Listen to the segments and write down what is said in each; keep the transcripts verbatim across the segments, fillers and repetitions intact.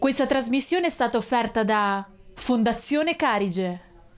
Questa trasmissione è stata offerta da Fondazione Carige.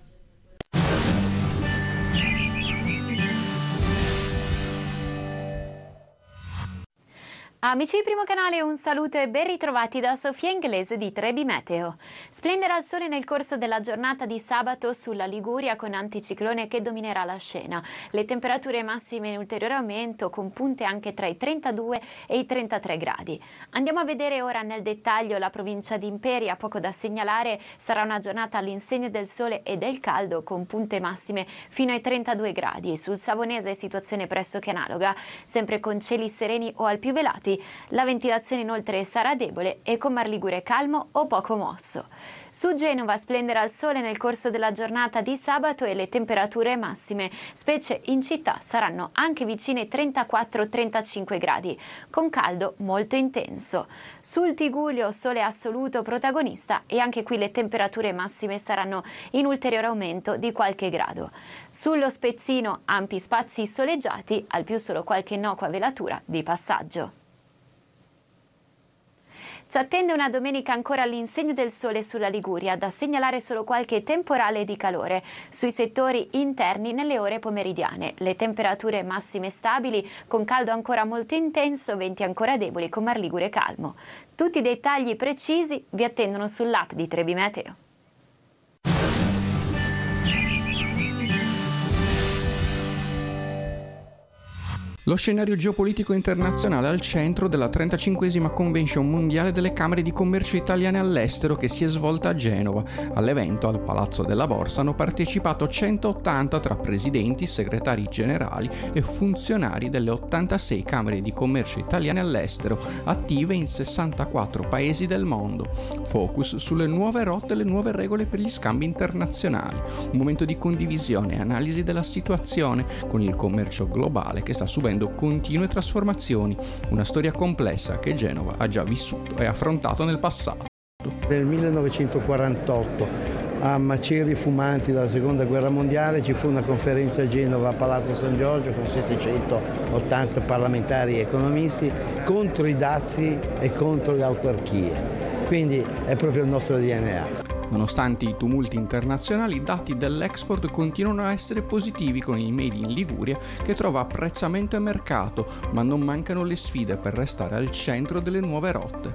Amici di Primo Canale, un saluto e ben ritrovati da Sofia Inglese di Trebi Meteo. Splenderà il sole nel corso della giornata di sabato sulla Liguria con anticiclone che dominerà la scena. Le temperature massime in ulteriore aumento con punte anche tra i trentadue e i trentatré gradi. Andiamo a vedere ora nel dettaglio la provincia di Imperia. Poco da segnalare, sarà una giornata all'insegno del sole e del caldo con punte massime fino ai trentadue gradi. Sul Savonese situazione pressoché analoga, sempre con cieli sereni o al più velati. La ventilazione inoltre sarà debole e con Mar Ligure calmo o poco mosso. Su Genova splenderà il sole nel corso della giornata di sabato e le temperature massime, specie in città, saranno anche vicine ai trentaquattro trentacinque gradi, con caldo molto intenso. Sul Tigullio sole assoluto protagonista e anche qui le temperature massime saranno in ulteriore aumento di qualche grado. Sullo Spezzino ampi spazi soleggiati, al più solo qualche innocua velatura di passaggio. Ci attende una domenica ancora all'insegno del sole sulla Liguria, da segnalare solo qualche temporale di calore sui settori interni nelle ore pomeridiane. Le temperature massime stabili, con caldo ancora molto intenso, venti ancora deboli con Mar Ligure calmo. Tutti i dettagli precisi vi attendono sull'app di Trebi Meteo. Lo scenario geopolitico internazionale al centro della trentacinquesima Convention mondiale delle Camere di Commercio italiane all'estero che si è svolta a Genova. All'evento, al Palazzo della Borsa, hanno partecipato centottanta tra presidenti, segretari generali e funzionari delle ottantasei Camere di Commercio italiane all'estero, attive in sessantaquattro paesi del mondo. Focus sulle nuove rotte e le nuove regole per gli scambi internazionali. Un momento di condivisione e analisi della situazione con il commercio globale che sta subendo continue trasformazioni, una storia complessa che Genova ha già vissuto e affrontato nel passato. Nel millenovecentoquarantotto, a maceri fumanti dalla seconda guerra mondiale, ci fu una conferenza a Genova a Palazzo San Giorgio con settecentottanta parlamentari e economisti contro i dazi e contro le autarchie. Quindi è proprio il nostro D N A. Nonostante i tumulti internazionali, i dati dell'export continuano a essere positivi con il Made in Liguria che trova apprezzamento e mercato, ma non mancano le sfide per restare al centro delle nuove rotte.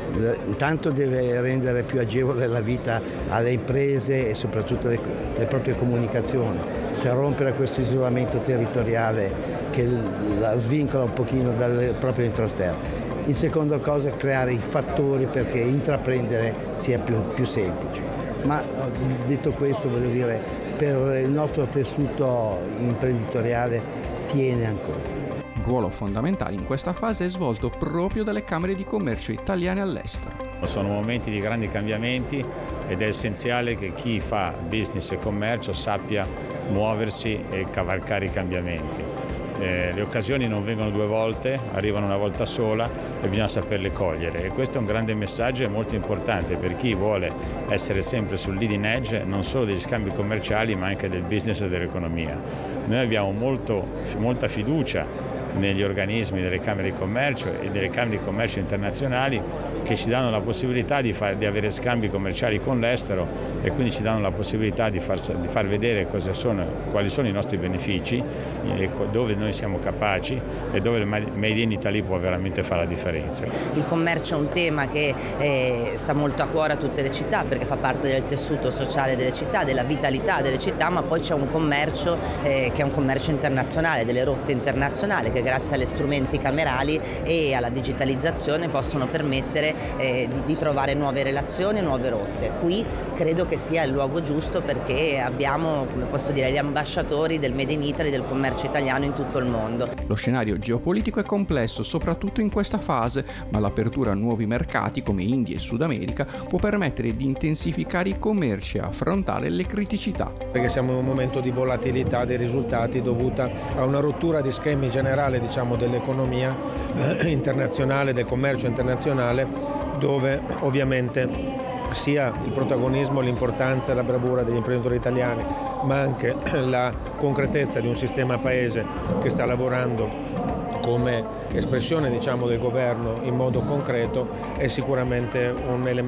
Intanto deve rendere più agevole la vita alle imprese e soprattutto le, le proprie comunicazioni, cioè rompere questo isolamento territoriale che la svincola un pochino dal proprio entroterra. In seconda cosa, creare i fattori perché intraprendere sia più, più semplice. Ma detto questo, voglio dire, per il nostro tessuto imprenditoriale tiene ancora. Un ruolo fondamentale in questa fase è svolto proprio dalle Camere di Commercio italiane all'estero. Sono momenti di grandi cambiamenti ed è essenziale che chi fa business e commercio sappia muoversi e cavalcare i cambiamenti. Eh, le occasioni non vengono due volte, arrivano una volta sola e bisogna saperle cogliere, e questo è un grande messaggio e molto importante per chi vuole essere sempre sul leading edge non solo degli scambi commerciali ma anche del business e dell'economia. Noi abbiamo molto, molta fiducia negli organismi delle Camere di Commercio e delle Camere di Commercio internazionali che ci danno la possibilità di, far, di avere scambi commerciali con l'estero e quindi ci danno la possibilità di far, di far vedere cosa sono, quali sono i nostri benefici, dove noi siamo capaci e dove il Made in Italy può veramente fare la differenza. Il commercio è un tema che eh, sta molto a cuore a tutte le città perché fa parte del tessuto sociale delle città, della vitalità delle città, ma poi c'è un commercio eh, che è un commercio internazionale, delle rotte internazionali che grazie agli strumenti camerali e alla digitalizzazione possono permettere eh, di, di trovare nuove relazioni, nuove rotte. Qui credo che sia il luogo giusto perché abbiamo, come posso dire, gli ambasciatori del Made in Italy, del commercio italiano in tutto il mondo. Lo scenario geopolitico è complesso, soprattutto in questa fase, ma l'apertura a nuovi mercati come India e Sud America può permettere di intensificare i commerci e affrontare le criticità. Perché siamo in un momento di volatilità dei risultati dovuta a una rottura di schemi generali, diciamo, dell'economia eh, internazionale, del commercio internazionale, dove ovviamente sia il protagonismo, l'importanza e la bravura degli imprenditori italiani, ma anche la concretezza di un sistema paese che sta lavorando come espressione, diciamo, del governo in modo concreto è sicuramente un elemento